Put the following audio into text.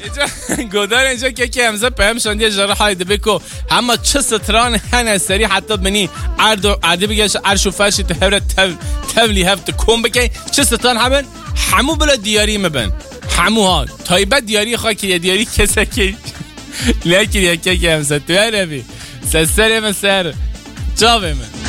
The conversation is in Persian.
گودار اینجا که همزه پهم شندی جرا های دبکو اما چه ستران هن سری حتی بنی عردی بگیش عرش و فرشی تهورت تولی هفت کن بکی چه ستران همین همو بلا دیاری مبن همو ها تایبت دیاری خواه که دیاری کسا که لیکن یکی که همزه توی ربی سر من سر جاوه من